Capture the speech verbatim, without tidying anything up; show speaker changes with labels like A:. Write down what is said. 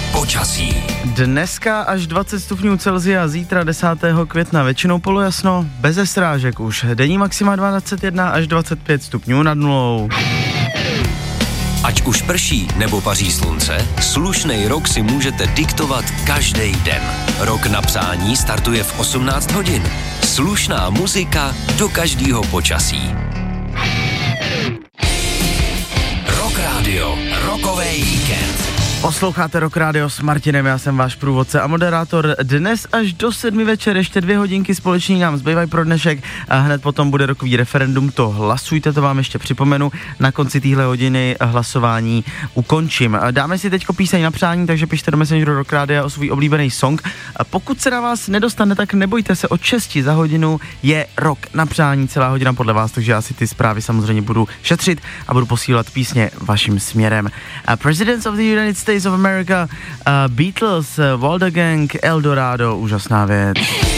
A: počasí.
B: Dneska až dvacet stupňů Celsia, zítra desátého května většinou polojasno, beze srážek už. Denní maxima dvacet jedna až dvacet pět stupňů nad nulou.
A: Ať už prší nebo paří slunce, slušnej rok si můžete diktovat každý den. Rok na psání startuje v osmnáct hodin. Slušná muzika do každého počasí. Rock Radio, rokovej víkend.
B: Posloucháte Rock Radio s Martinem, já jsem váš průvodce a moderátor. Dnes až do sedmi večer, ještě dvě hodinky společní nám zbývají pro dnešek a hned potom bude rokový referendum, to hlasujte, to vám ještě připomenu. Na konci téhle hodiny hlasování ukončím. Dáme si teďko píseň na přání, takže pište do Messengeru Rock Radio o svůj oblíbený song. Pokud se na vás nedostane, tak nebojte se, od šesti za hodinu je rok na přání, celá hodina podle vás, takže já si ty zprávy samozřejmě budu šetřit a budu posílat písně vaším směrem. Uh, Presidents of the United States of America, uh, Beatles, uh, Walder Gang, Eldorado, úžasná věc.